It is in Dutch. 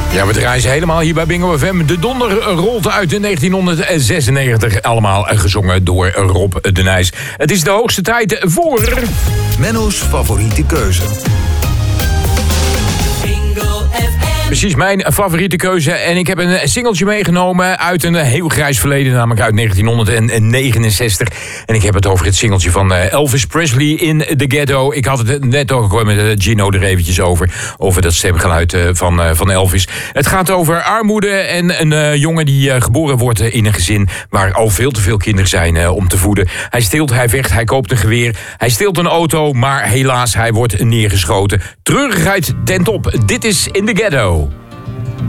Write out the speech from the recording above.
Ja, we draaien ze helemaal hier bij Bingo FM. De Donder rolt uit in 1996. Allemaal gezongen door Rob de Nijs. Het is de hoogste tijd voor... Menno's favoriete keuze. Precies, mijn favoriete keuze. En ik heb een singeltje meegenomen uit een heel grijs verleden, namelijk uit 1969. En ik heb het over het singeltje van Elvis Presley in The Ghetto. Ik had het net ook met Gino er eventjes over dat stemgeluid van Elvis. Het gaat over armoede en een jongen die geboren wordt in een gezin waar al veel te veel kinderen zijn om te voeden. Hij steelt, hij vecht, hij koopt een geweer. Hij steelt een auto, maar helaas, hij wordt neergeschoten. Treurigheid ten top. Dit is In The Ghetto.